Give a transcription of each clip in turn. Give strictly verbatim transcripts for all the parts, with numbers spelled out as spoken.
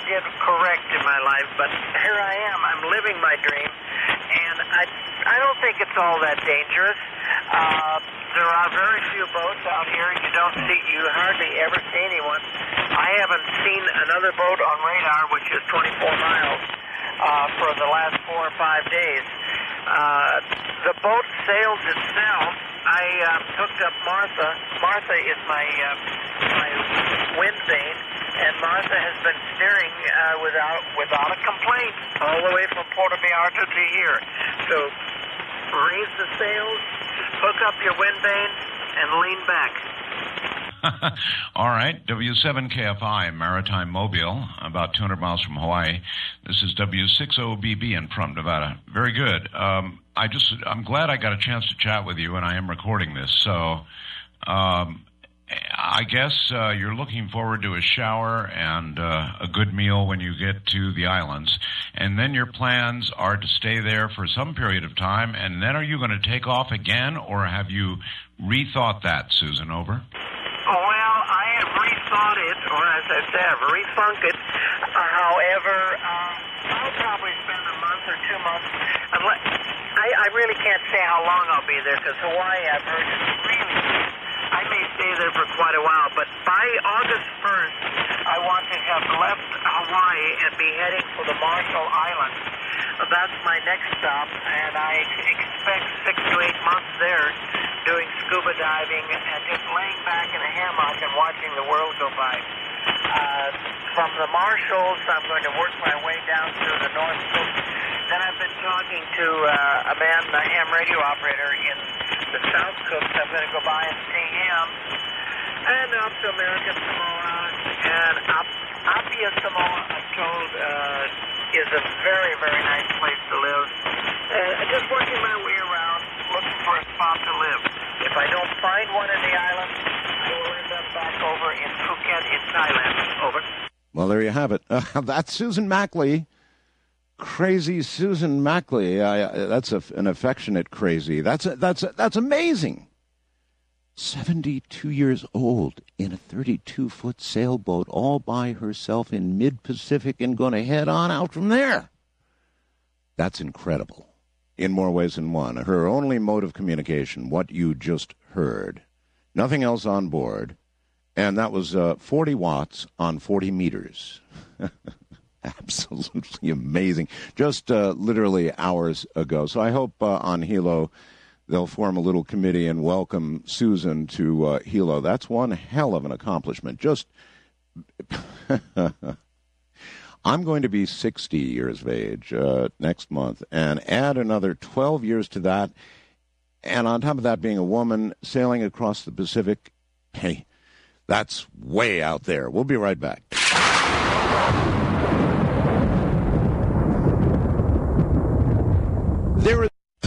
did correct in my life, but here I am. I'm living my dream, and I, I don't think it's all that dangerous. Uh, there are very few boats out here. You don't see, you hardly ever see anyone. I haven't seen another boat on radar, which is twenty-four miles, uh, for the last four or five days. Uh, the boat sails itself. I um, hooked up Martha. Martha is my uh, my wind vane, and Martha has been steering uh, without without a complaint all the way from Puerto Vallarta to here. So raise the sails, hook up your wind vane, and lean back. All right, W seven K F I, Maritime Mobile, about two hundred miles from Hawaii. This is W six O B B in Pahrump, Nevada. Very good. Um, I just, I'm glad I got a chance to chat with you, and I am recording this. So um, I guess uh, you're looking forward to a shower and uh, a good meal when you get to the islands. And then your plans are to stay there for some period of time, and then are you going to take off again, or have you rethought that, Susan? Over. Well, I have rethought it, or as I said, I've rethunk it. Uh, however, uh, I'll probably spend a month or two months. Unless, I, I really can't say how long I'll be there, because Hawaii, I've heard, is really cheap. I may stay there for quite a while, but by August first, I want to have left Hawaii and be heading for the Marshall Islands. Uh, that's my next stop, and I expect six to eight months there, doing scuba diving and just laying back in a hammock and watching the world go by. Uh, from the Marshalls, I'm going to work my way down through the North Coast. Then I've been talking to uh, a man, a ham radio operator in the South Coast. I'm going to go by and see him. And up to American Samoa. And Ap- Apia Samoa, I'm told, uh, is a very, very nice place to live. Uh, just working my way around, looking for a spot to live. If I don't find one in the island, I will end up back over in Phuket in Thailand. Over. Well, there you have it. Uh, that's Susan Mackley. Crazy Susan Mackley. Uh, that's a, an affectionate crazy. That's a, that's a, that's amazing. seventy-two years old in a thirty-two foot sailboat all by herself in mid-Pacific and going to head on out from there. That's incredible. In more ways than one. Her only mode of communication, what you just heard. Nothing else on board. And that was uh, forty watts on forty meters. Absolutely amazing. Just uh, literally hours ago. So I hope uh, on Hilo they'll form a little committee and welcome Susan to uh, Hilo. That's one hell of an accomplishment. Just, I'm going to be sixty years of age uh, next month, and add another twelve years to that. And on top of that, being a woman sailing across the Pacific, hey, that's way out there. We'll be right back. There is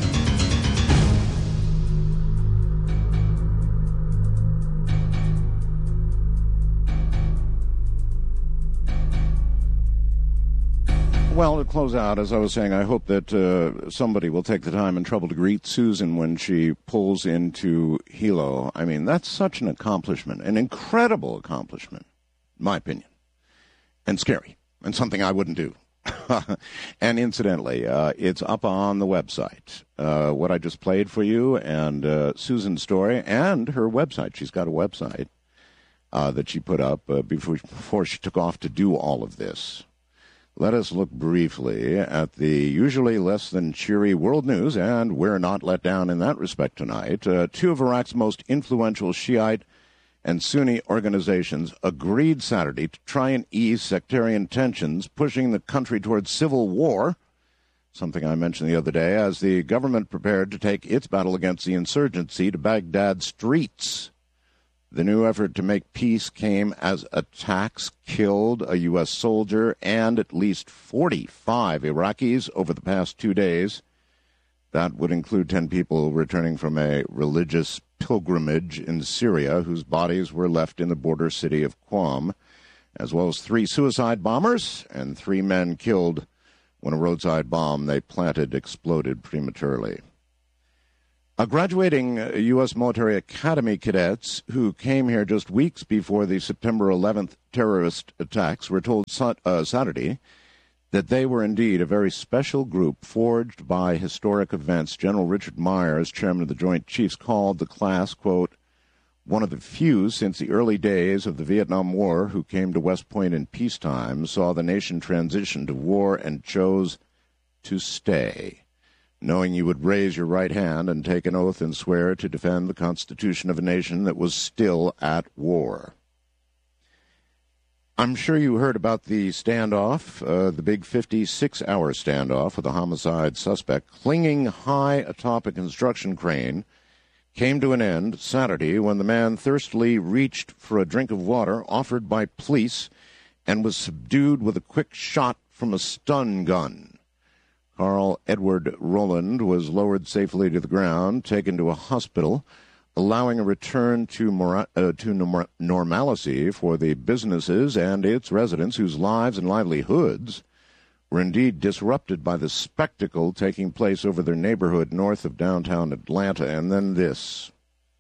Well, to close out, as I was saying, I hope that uh, somebody will take the time and trouble to greet Susan when she pulls into Hilo. I mean, that's such an accomplishment, an incredible accomplishment, in my opinion, and scary, and something I wouldn't do. And incidentally, uh, it's up on the website, uh, what I just played for you, and uh, Susan's story, and her website. She's got a website uh, that she put up uh, before, before she took off to do all of this. Let us look briefly at the usually less than cheery world news, and we're not let down in that respect tonight. Uh, two of Iraq's most influential Shiite and Sunni organizations agreed Saturday to try and ease sectarian tensions, pushing the country towards civil war, something I mentioned the other day, as the government prepared to take its battle against the insurgency to Baghdad's streets. The new effort to make peace came as attacks killed a U S soldier and at least forty-five Iraqis over the past two days. That would include ten people returning from a religious pilgrimage in Syria whose bodies were left in the border city of Qom, as well as three suicide bombers and three men killed when a roadside bomb they planted exploded prematurely. Uh, graduating U S military academy cadets who came here just weeks before the September eleventh terrorist attacks were told uh, Saturday that they were indeed a very special group forged by historic events. General Richard Myers, chairman of the Joint Chiefs, called the class, quote, one of the few since the early days of the Vietnam War who came to West Point in peacetime, saw the nation transition to war, and chose to stay, knowing you would raise your right hand and take an oath and swear to defend the Constitution of a nation that was still at war. I'm sure you heard about the standoff, uh, the big fifty-six hour standoff with a homicide suspect clinging high atop a construction crane came to an end Saturday when the man thirstily reached for a drink of water offered by police and was subdued with a quick shot from a stun gun. Carl Edward Rowland was lowered safely to the ground, taken to a hospital, allowing a return to, mora- uh, to norm- normalcy for the businesses and its residents whose lives and livelihoods were indeed disrupted by the spectacle taking place over their neighborhood north of downtown Atlanta. And then this.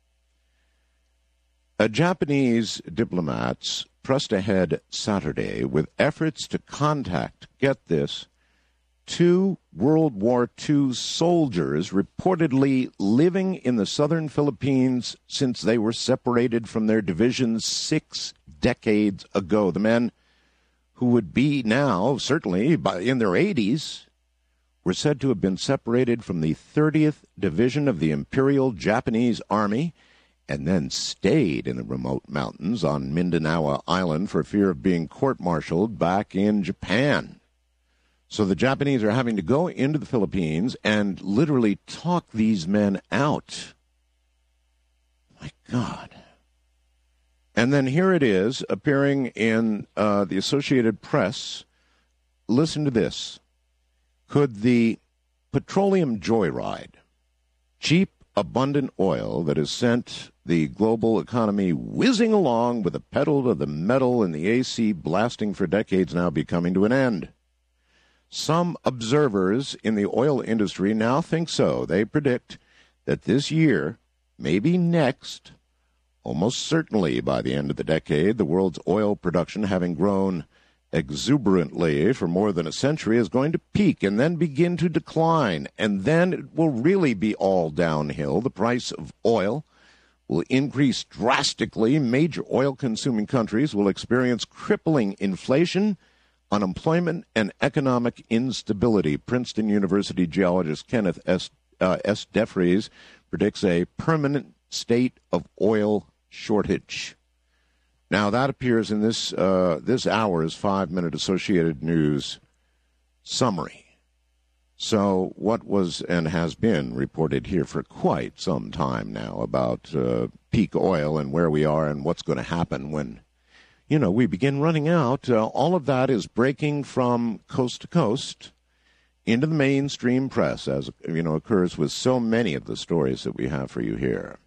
A Japanese diplomats pressed ahead Saturday with efforts to contact, get this, two World War Two soldiers reportedly living in the southern Philippines since they were separated from their divisions six decades ago. The men, who would be now, certainly by, in their eighties, were said to have been separated from the thirtieth Division of the Imperial Japanese Army and then stayed in the remote mountains on Mindanao Island for fear of being court-martialed back in Japan. So the Japanese are having to go into the Philippines and literally talk these men out. My God. And then here it is, appearing in uh, the Associated Press. Listen to this. Could the petroleum joyride, cheap, abundant oil that has sent the global economy whizzing along with the pedal to the metal and the A C blasting for decades now, be coming to an end? Some observers in the oil industry now think so. They predict that this year, maybe next, almost certainly by the end of the decade, the world's oil production, having grown exuberantly for more than a century, is going to peak and then begin to decline. And then it will really be all downhill. The price of oil will increase drastically. Major oil-consuming countries will experience crippling inflation, unemployment, and economic instability. Princeton University geologist Kenneth S. Uh, S. DeFries predicts a permanent state of oil shortage. Now, that appears in this uh, this hour's five-minute Associated News summary. So what was and has been reported here for quite some time now about uh, peak oil and where we are and what's going to happen when, you know, we begin running out. Uh, all of that is breaking from coast to coast into the mainstream press, as, you know, occurs with so many of the stories that we have for you here.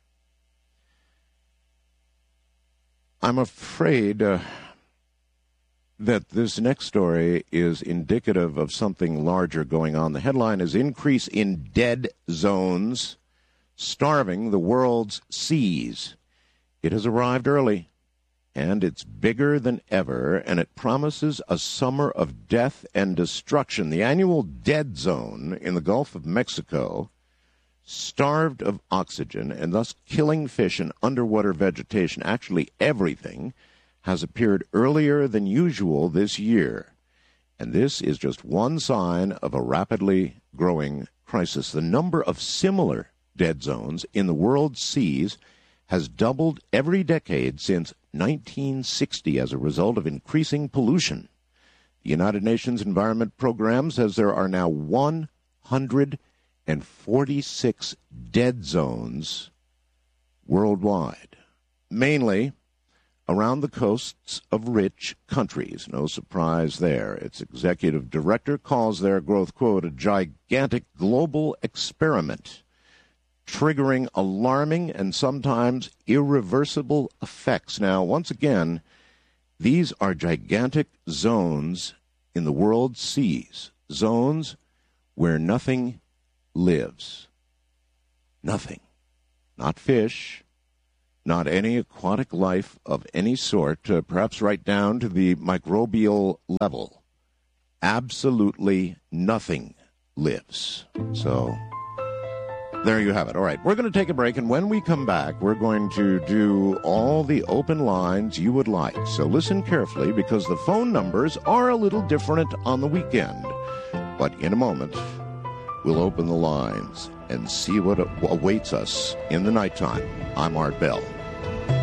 I'm afraid uh, that this next story is indicative of something larger going on. The headline is Increase in Dead Zones Starving the World's Seas. It has arrived early, and it's bigger than ever, and it promises a summer of death and destruction. The annual dead zone in the Gulf of Mexico, starved of oxygen and thus killing fish and underwater vegetation, actually everything, has appeared earlier than usual this year. And this is just one sign of a rapidly growing crisis. The number of similar dead zones in the world's seas has doubled every decade since nineteen sixty as a result of increasing pollution. The United Nations Environment Program says there are now one hundred forty-six dead zones worldwide, mainly around the coasts of rich countries. No surprise there. Its executive director calls their growth, quote, a gigantic global experiment, triggering alarming and sometimes irreversible effects. Now, once again, these are gigantic zones in the world's seas, zones where nothing lives. Nothing. not fish, not any aquatic life of any sort, uh, perhaps right down to the microbial level. Absolutely nothing lives. So there you have it. All right, we're going to take a break, and when we come back, we're going to do all the open lines you would like. So listen carefully, because the phone numbers are a little different on the weekend. But in a moment, we'll open the lines and see what awaits us in the nighttime. I'm Art Bell.